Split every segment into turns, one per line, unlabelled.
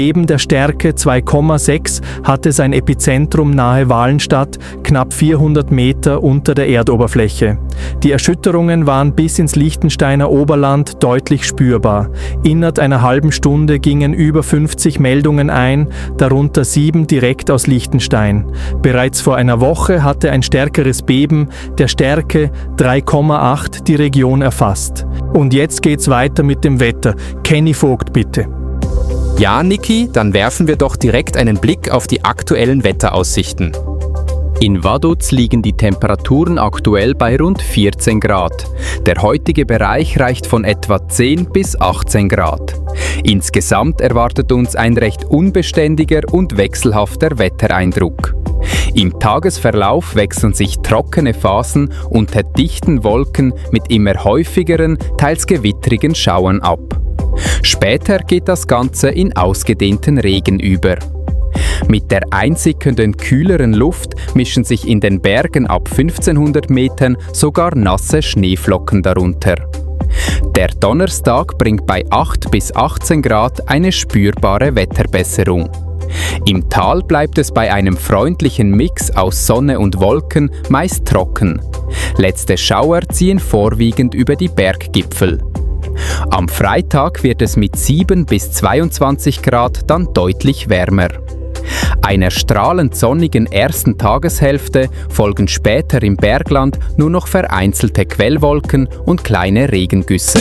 Beben der Stärke 2,6 hatte sein Epizentrum nahe Walenstadt, knapp 400 Meter unter der Erdoberfläche. Die Erschütterungen waren bis ins Liechtensteiner Oberland deutlich spürbar. Innerhalb einer halben Stunde gingen über 50 Meldungen ein, darunter 7 direkt aus Liechtenstein. Bereits vor einer Woche hatte ein stärkeres Beben der Stärke 3,8 die Region erfasst. Und jetzt geht's weiter mit dem Wetter. Kenny Vogt, bitte.
Ja, Niki, dann werfen wir doch direkt einen Blick auf die aktuellen Wetteraussichten.
In Vaduz liegen die Temperaturen aktuell bei rund 14 Grad. Der heutige Bereich reicht von etwa 10 bis 18 Grad. Insgesamt erwartet uns ein recht unbeständiger und wechselhafter Wettereindruck. Im Tagesverlauf wechseln sich trockene Phasen unter dichten Wolken mit immer häufigeren, teils gewittrigen Schauern ab. Später geht das Ganze in ausgedehnten Regen über. Mit der einsickernden, kühleren Luft mischen sich in den Bergen ab 1500 Metern sogar nasse Schneeflocken darunter. Der Donnerstag bringt bei 8 bis 18 Grad eine spürbare Wetterbesserung. Im Tal bleibt es bei einem freundlichen Mix aus Sonne und Wolken meist trocken. Letzte Schauer ziehen vorwiegend über die Berggipfel. Am Freitag wird es mit 7 bis 22 Grad dann deutlich wärmer. Einer strahlend sonnigen ersten Tageshälfte folgen später im Bergland nur noch vereinzelte Quellwolken und kleine Regengüsse.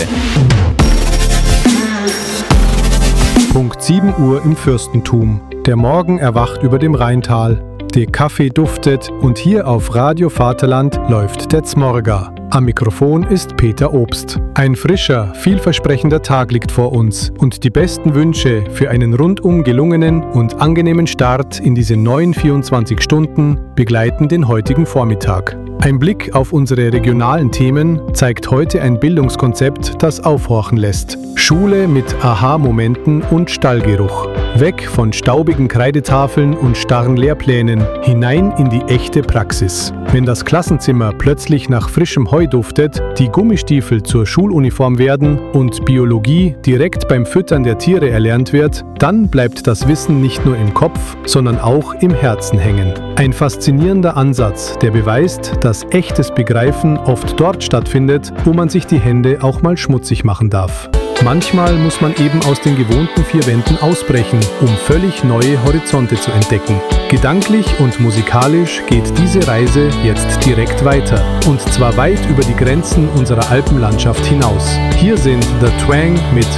Punkt 7 Uhr im Fürstentum. Der Morgen erwacht über dem Rheintal. Der Kaffee duftet und hier auf Radio Vaterland läuft der Zmorga. Am Mikrofon ist Peter Obst. Ein frischer, vielversprechender Tag liegt vor uns und die besten Wünsche für einen rundum gelungenen und angenehmen Start in diese neuen 24 Stunden begleiten den heutigen Vormittag. Ein Blick auf unsere regionalen Themen zeigt heute ein Bildungskonzept, das aufhorchen lässt. Schule mit Aha-Momenten und Stallgeruch. Weg von staubigen Kreidetafeln und starren Lehrplänen, hinein in die echte Praxis. Wenn das Klassenzimmer plötzlich nach frischem Heu duftet, die Gummistiefel zur Schuluniform werden und Biologie direkt beim Füttern der Tiere erlernt wird, dann bleibt das Wissen nicht nur im Kopf, sondern auch im Herzen hängen. Ein faszinierender Ansatz, der beweist, dass echtes Begreifen oft dort stattfindet, wo man sich die Hände auch mal schmutzig machen darf. Manchmal muss man eben aus den gewohnten 4 Wänden ausbrechen, um völlig neue Horizonte zu entdecken. Gedanklich und musikalisch geht diese Reise jetzt direkt weiter. Und zwar weit über die Grenzen unserer Alpenlandschaft hinaus. Hier sind The Twang mit